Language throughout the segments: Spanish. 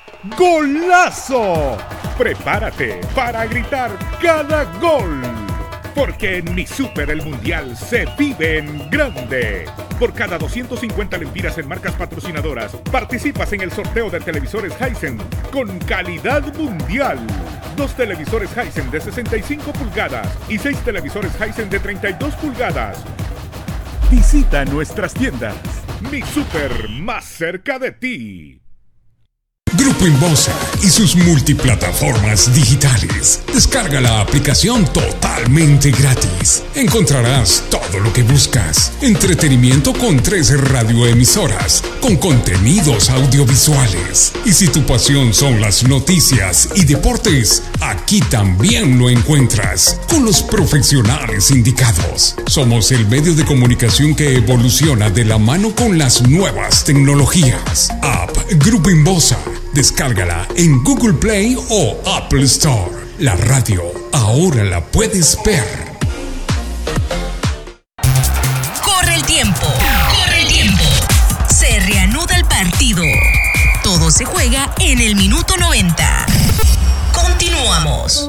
¡Golazo! Prepárate para gritar cada gol. Porque en Mi Super el Mundial se vive en grande. Por cada 250 lempiras en marcas patrocinadoras, participas en el sorteo de televisores Hisense con calidad mundial. 2 televisores Hisense de 65 pulgadas y 6 televisores Hisense de 32 pulgadas. Visita nuestras tiendas. Mi Super, más cerca de ti. Grupo Inbosa y sus multiplataformas digitales. Descarga la aplicación totalmente gratis. Encontrarás todo lo que buscas. Entretenimiento con 3 radioemisoras, con contenidos audiovisuales. Y si tu pasión son las noticias y deportes, aquí también lo encuentras, con los profesionales indicados. Somos el medio de comunicación que evoluciona de la mano con las nuevas tecnologías. App Grupo Inbosa. Descárgala en Google Play o Apple Store. La radio ahora la puedes ver. Corre el tiempo. Corre el tiempo. Se reanuda el partido. Todo se juega en el minuto 90. Continuamos.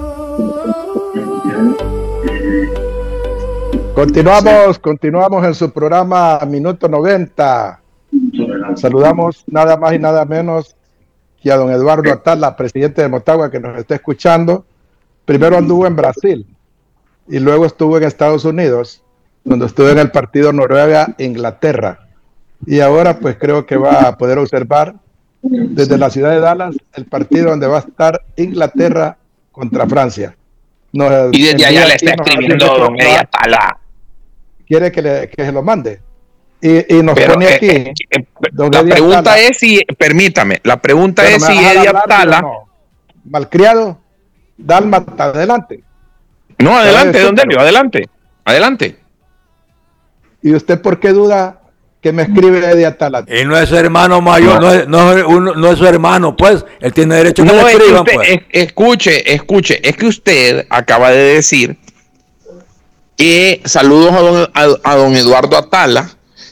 Continuamos en su programa Minuto 90. Saludamos nada más y nada menos y a don Eduardo Atala, presidente de Motagua, que nos está escuchando. Primero anduvo en Brasil y luego estuvo en Estados Unidos, donde estuvo en el partido Noruega-Inglaterra. Y ahora pues creo que va a poder observar desde la ciudad de Dallas el partido donde va a estar Inglaterra contra Francia. Y desde allá le está escribiendo don Eddie Atala. ¿Quiere que se lo mande? Y nos pero, pone aquí. La pregunta es si, permítame, la pregunta es si Eddie Atala. No. Malcriado, Dálmata, adelante. No, adelante, don Delio, adelante. Adelante. ¿Y usted por qué duda que me escribe Eddie Atala? Él no es su hermano mayor, no es su hermano, pues. Él tiene derecho a que le escriban, usted, pues. Escuche, es que usted acaba de decir que saludos a don Eduardo Atala.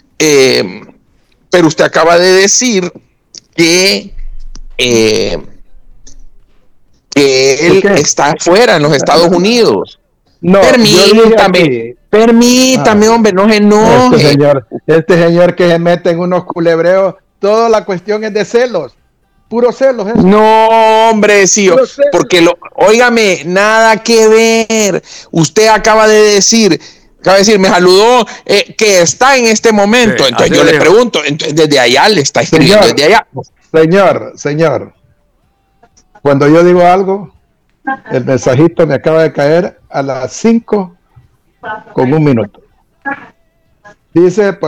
Pero usted acaba de decir que él está afuera en los Estados Unidos. No, permítame, hombre, no se enoje. Este señor que se mete en unos culebreos, toda la cuestión es de celos, puro celos. Eso. No, hombre, sí, porque óigame, nada que ver. Usted acaba de decir, me saludó que está en este momento. Sí, entonces yo le pregunto, entonces desde allá le está escribiendo, desde allá. Señor, cuando yo digo algo, el mensajito me acaba de caer a las 5:01. Dice,